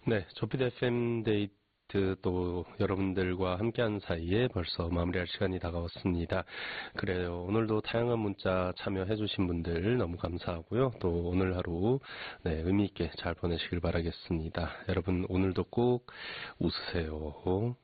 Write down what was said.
네, 조피디 FM 데이트 또 여러분들과 함께한 사이에 벌써 마무리할 시간이 다가왔습니다. 그래요. 오늘도 다양한 문자 참여해주신 분들 너무 감사하고요. 또 오늘 하루 의미 있게 잘 보내시길 바라겠습니다. 여러분 오늘도 꼭 웃으세요.